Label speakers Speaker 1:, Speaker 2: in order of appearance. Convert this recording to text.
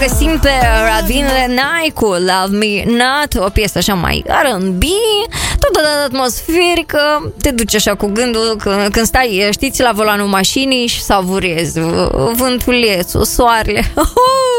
Speaker 1: găsim pe Ravine Renai cu Love Me Not, o piesă așa mai R&B, totodată atmosferică, te duci așa cu gândul când stai, știți, la volanul mașinii și savurezi vântulețul, soarele.